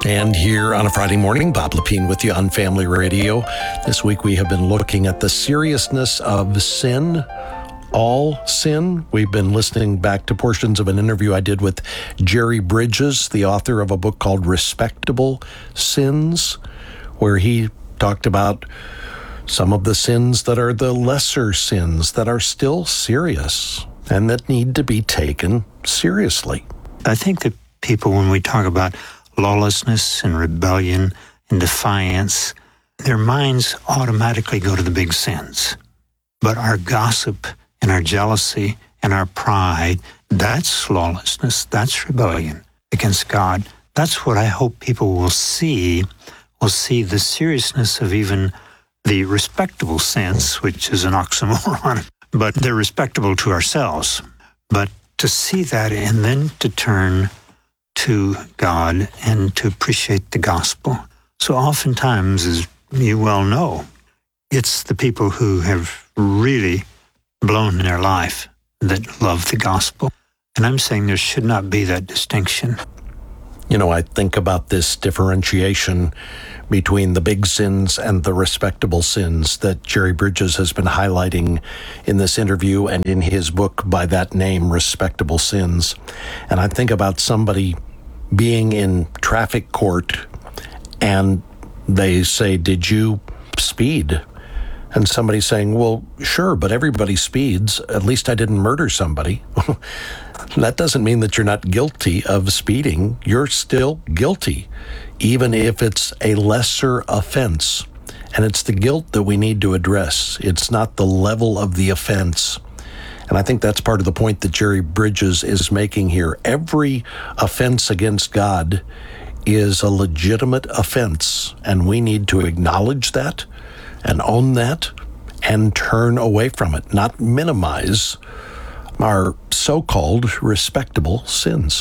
And here on a Friday morning, Bob Lepine with you on Family Radio. This week we have been looking at the seriousness of sin, all sin. We've been listening back to portions of an interview I did with Jerry Bridges, the author of a book called Respectable Sins, where he talked about some of the sins that are the lesser sins that are still serious and that need to be taken seriously. I think that people, when we talk about lawlessness and rebellion and defiance, their minds automatically go to the big sins. But our gossip and our jealousy and our pride, that's lawlessness, that's rebellion against God. That's what I hope people will see the seriousness of even the respectable sins, which is an oxymoron, but they're respectable to ourselves. But to see that and then to turn to God and to appreciate the gospel. So oftentimes, as you well know, it's the people who have really blown their life that love the gospel. And I'm saying there should not be that distinction. You know, I think about this differentiation between the big sins and the respectable sins that Jerry Bridges has been highlighting in this interview and in his book by that name, Respectable Sins. And I think about somebody being in traffic court and they say, "Did you speed?" And somebody saying, "Well, sure, but everybody speeds. At least I didn't murder somebody." That doesn't mean that you're not guilty of speeding. You're still guilty, even if it's a lesser offense. And it's the guilt that we need to address. It's not the level of the offense. And I think that's part of the point that Jerry Bridges is making here. Every offense against God is a legitimate offense, and we need to acknowledge that and own that and turn away from it, not minimize our so-called respectable sins.